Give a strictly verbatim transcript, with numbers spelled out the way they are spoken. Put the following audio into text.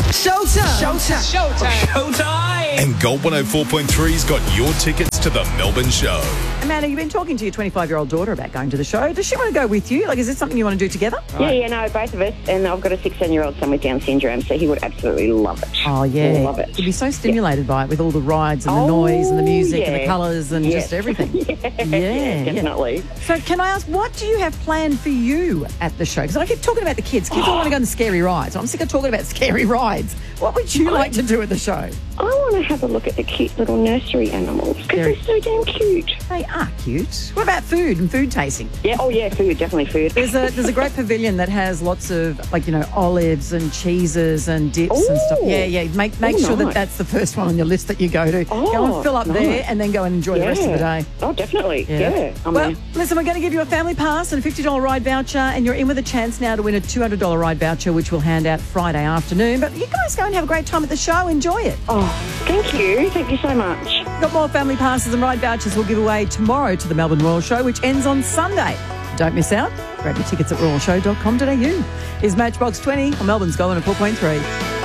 Showtime. Showtime. Showtime. Showtime. And Gold one oh four point three's got your tickets to the Melbourne show. Amanda, you've been talking to your twenty-five-year-old daughter about going to the show. Does she want to go with you? Like, is this something you want to do together? Yeah, yeah, no, both of us. And I've got a sixteen-year-old son with Down syndrome, so he would absolutely love it. Oh, yeah. He'll love it. He'd be so stimulated by it with all the rides and the Oh, noise and the music and the yeah. colours and Yes. just everything. yeah, Yeah, yeah. definitely. So can I ask, what do you have planned for you at the show? Because I keep talking about the kids. Kids all want to go on the scary rides. I'm sick of talking about scary rides. What would you like to do at the show? I want to have a look at the cute little nursery animals because They're- they're so damn cute. They are cute. What about food and food tasting? Yeah, oh yeah, food, definitely food. There's a there's a great pavilion that has lots of, like, you know, olives and cheeses and dips and stuff. Ooh. Yeah, yeah. Make make Oh, sure that nice. that's the first one on your list that you go to. Oh, go and fill up there nice. and then go and enjoy the rest of the day. Oh, definitely. Yeah. I'm Well, there. listen, we're going to give you a family pass and a fifty dollars ride voucher, and you're in with a chance now to win a two hundred dollars ride voucher, which we'll hand out Friday afternoon. But you guys go and have a great time at the show. Enjoy it. Oh, thank you. Thank you so much. Got more family passes and ride vouchers we'll give away tomorrow to the Melbourne Royal Show, which ends on Sunday. Don't miss out. Grab your tickets at royal show dot com dot a u. Here's Matchbox twenty on Melbourne's Gold one oh four point three.